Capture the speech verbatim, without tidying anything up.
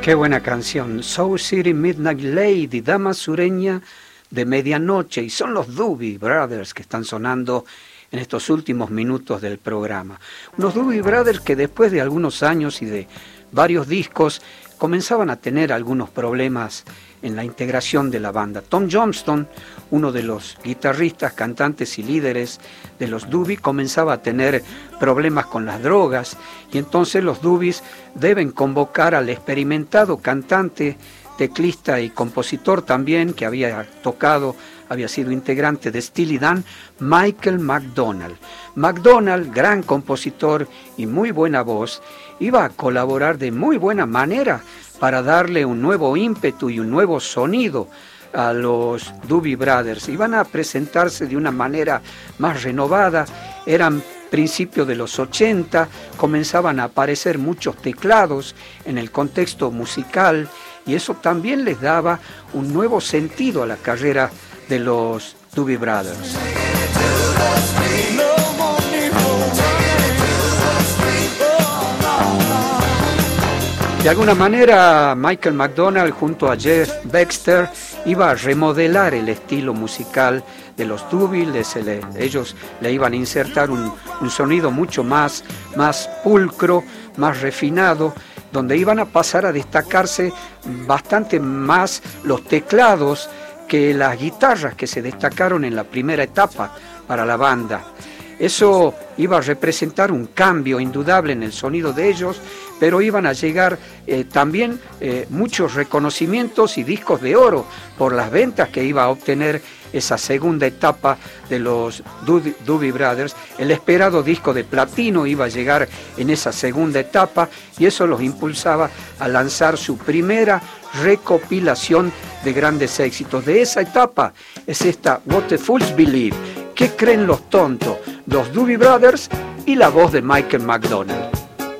Qué buena canción, Soul City Midnight Lady, dama sureña de medianoche, y son los Doobie Brothers que están sonando en estos últimos minutos del programa. Unos Doobie Brothers que después de algunos años y de varios discos comenzaban a tener algunos problemas en la integración de la banda. Tom Johnston, uno de los guitarristas, cantantes y líderes de los Doobie, comenzaba a tener problemas con las drogas, y entonces los Doobies deben convocar al experimentado cantante, teclista y compositor también, que había tocado, había sido integrante de Steely Dan, Michael McDonald. McDonald, gran compositor y muy buena voz, iba a colaborar de muy buena manera para darle un nuevo ímpetu y un nuevo sonido a los Doobie Brothers. Iban a presentarse de una manera más renovada, eran principios de los ochenta, comenzaban a aparecer muchos teclados en el contexto musical, y eso también les daba un nuevo sentido a la carrera de los Doobie Brothers. De alguna manera, Michael McDonald junto a Jeff Baxter iba a remodelar el estilo musical de los Doobie. Le, ellos le iban a insertar un, un sonido mucho más, más pulcro, más refinado, donde iban a pasar a destacarse bastante más los teclados que las guitarras que se destacaron en la primera etapa para la banda. Eso iba a representar un cambio indudable en el sonido de ellos, pero iban a llegar eh, también eh, muchos reconocimientos y discos de oro por las ventas que iba a obtener esa segunda etapa de los Doobie Brothers. El esperado disco de platino iba a llegar en esa segunda etapa, y eso los impulsaba a lanzar su primera recopilación de grandes éxitos. De esa etapa es esta What the Fools Believe. ¿Qué creen los tontos? Los Doobie Brothers y la voz de Michael McDonald.